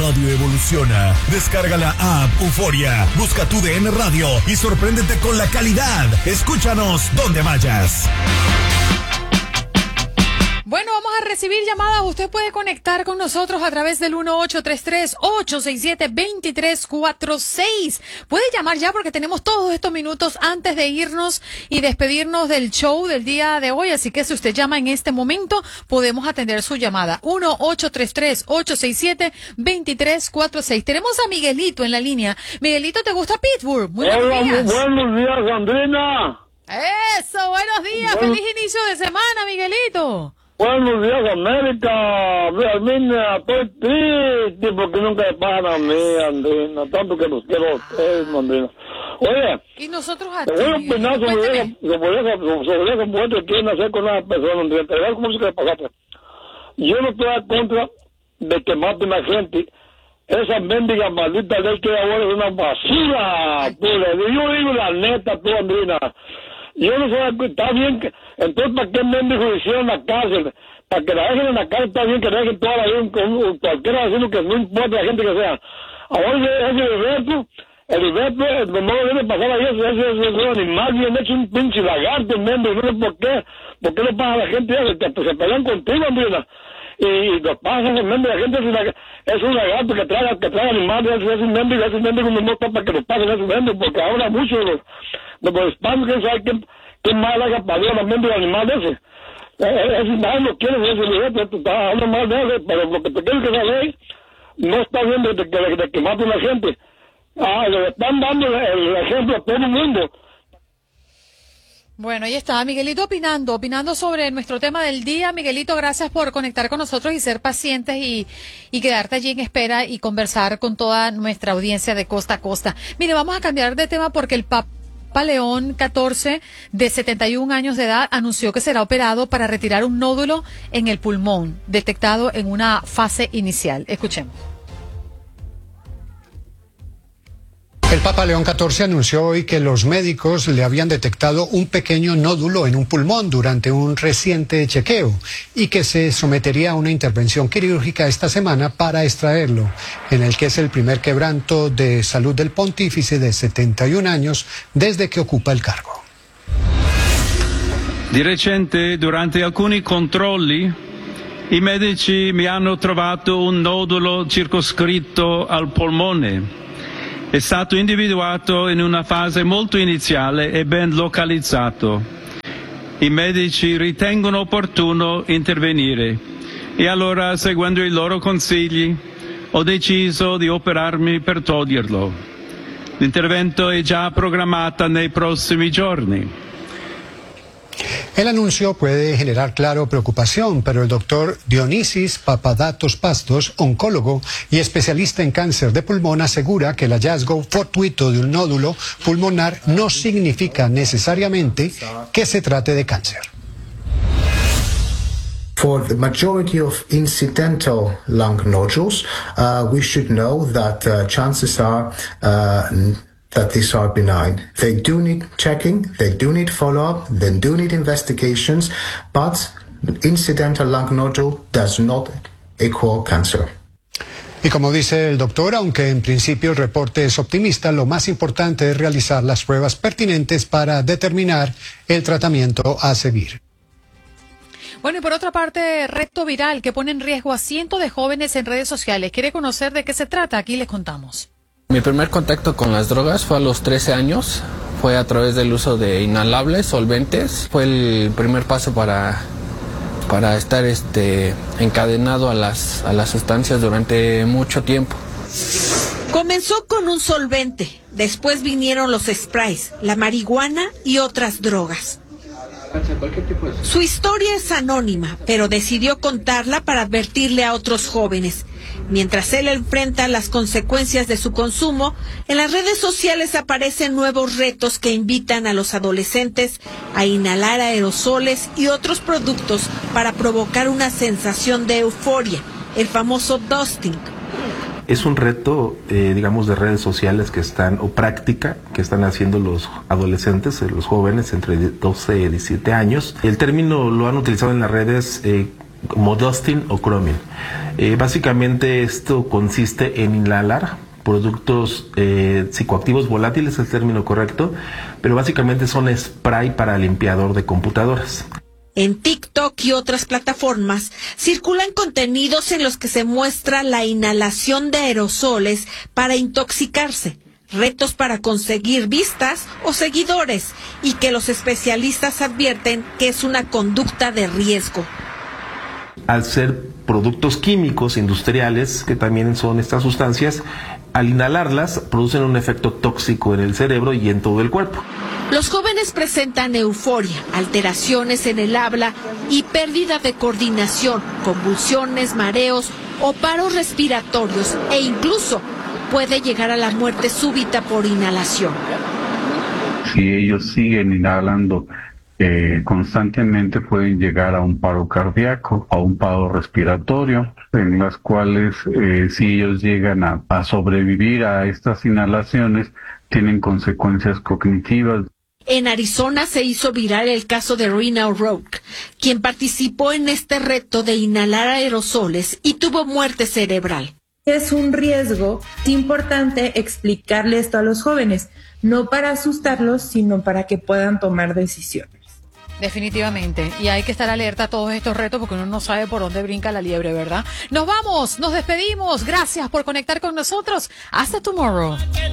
radio evoluciona. Descarga la app Euforia, busca tu DN Radio y sorpréndete con la calidad. Escúchanos donde vayas. Bueno, vamos a recibir llamadas. Usted puede conectar con nosotros a través del 1833-867-2346. Puede llamar ya porque tenemos todos estos minutos antes de irnos y despedirnos del show del día de hoy. Así que si usted llama en este momento, podemos atender su llamada. 1833-867-2346. Tenemos a Miguelito en la línea. Miguelito, ¿te gusta Pittsburgh? Buenos días. Buenos días, Andrina. Eso, buenos días. Feliz inicio de semana, Miguelito. Buenos días, América. Mira, estoy triste porque nunca me pagan a mí, Andrina. Tanto que los quiero a ustedes, Andrina. Oye, y nosotros a te voy a opinar sobre eso que quieren hacer con las personas, Andrina. Te voy a ver cómo se pasaste. Yo no estoy en contra de que maten a gente. Esa mendiga maldita ley que ahora es una basura. Yo digo la neta, tú, Andrina. Yo no sé, está bien que, entonces, ¿para qué mendigo hicieron la cárcel? Para que la dejen en la cárcel, está bien que la dejen toda la vida con cualquiera haciendo que no importa la gente que sea. Ahora ese Heriberto, no debe pasar ahí, ese animal bien hecho, un pinche lagarto, mendigo, no sé por qué no pasa la gente, se pelean contigo, Andrina. Y los pasa ese mendigo, la gente es un lagarto que trae animales, ese mendigo no está para que los pasen esos mendigos, porque ahora muchos de los hispanos que saben qué mal haya parido la mendigo animal ese. Nadie lo quiere, ese Heriberto, tú estás hablando mal de él, pero lo que te quiero que esa ley no está bien de que maten a la gente. Le están dando el ejemplo a todo el mundo. Bueno, ahí está Miguelito opinando sobre nuestro tema del día. Miguelito, gracias por conectar con nosotros y ser pacientes y quedarte allí en espera y conversar con toda nuestra audiencia de costa a costa. Mire, vamos a cambiar de tema porque el Papa León XIV, de 71 años de edad, anunció que será operado para retirar un nódulo en el pulmón, detectado en una fase inicial. Escuchemos. El Papa León XIV anunció hoy que los médicos le habían detectado un pequeño nódulo en un pulmón durante un reciente chequeo y que se sometería a una intervención quirúrgica esta semana para extraerlo, en el que es el primer quebranto de salud del pontífice de 71 años desde que ocupa il cargo. Di recente, durante alcuni controlli, i medici mi hanno trovato un nodulo circoscritto al polmone. È stato individuato in una fase molto iniziale e ben localizzato. I medici ritengono opportuno intervenire e allora, seguendo i loro consigli, ho deciso di operarmi per toglierlo. L'intervento è già programmato nei prossimi giorni. El anuncio puede generar, claro, preocupación, pero el doctor Dionisis Papadatos Pastos, oncólogo y especialista en cáncer de pulmón, asegura que el hallazgo fortuito de un nódulo pulmonar no significa necesariamente que se trate de cáncer. For the majority of incidental lung nodules, we should know that chances are that these are benign. They do need checking, they do need follow-up, they do need investigations, but incidental lung nodule does not equal cancer. Y como dice el doctor, aunque en principio el reporte es optimista, lo más importante es realizar las pruebas pertinentes para determinar el tratamiento a seguir. Bueno, y por otra parte, reto viral que pone en riesgo a cientos de jóvenes en redes sociales. ¿Quiere conocer de qué se trata? Aquí les contamos. Mi primer contacto con las drogas fue a los 13 años, fue a través del uso de inhalables, solventes. Fue el primer paso para estar encadenado a las sustancias durante mucho tiempo. Comenzó con un solvente, después vinieron los sprays, la marihuana y otras drogas. Su historia es anónima, pero decidió contarla para advertirle a otros jóvenes. Mientras él enfrenta las consecuencias de su consumo, en las redes sociales aparecen nuevos retos que invitan a los adolescentes a inhalar aerosoles y otros productos para provocar una sensación de euforia, el famoso dusting. Es un reto, digamos, de redes sociales que están, o práctica, que están haciendo los adolescentes, los jóvenes entre 12 y 17 años. El término lo han utilizado en las redes Modostin o Chromin. Básicamente esto consiste en inhalar productos psicoactivos volátiles, es el término correcto, pero básicamente son spray para limpiador de computadoras. En TikTok y otras plataformas circulan contenidos en los que se muestra la inhalación de aerosoles para intoxicarse, retos para conseguir vistas o seguidores, y que los especialistas advierten que es una conducta de riesgo. Al ser productos químicos industriales, que también son estas sustancias, al inhalarlas producen un efecto tóxico en el cerebro y en todo el cuerpo. Los jóvenes presentan euforia, alteraciones en el habla y pérdida de coordinación, convulsiones, mareos o paros respiratorios, e incluso puede llegar a la muerte súbita por inhalación. Si ellos siguen inhalando constantemente, pueden llegar a un paro cardíaco, a un paro respiratorio, en las cuales si ellos llegan a sobrevivir a estas inhalaciones, tienen consecuencias cognitivas. En Arizona se hizo viral el caso de Rena O'Rourke, quien participó en este reto de inhalar aerosoles y tuvo muerte cerebral. Es un riesgo, es importante explicarle esto a los jóvenes, no para asustarlos, sino para que puedan tomar decisiones. Definitivamente, y hay que estar alerta a todos estos retos porque uno no sabe por dónde brinca la liebre, ¿verdad? Nos vamos, nos despedimos, gracias por conectar con nosotros, hasta tomorrow.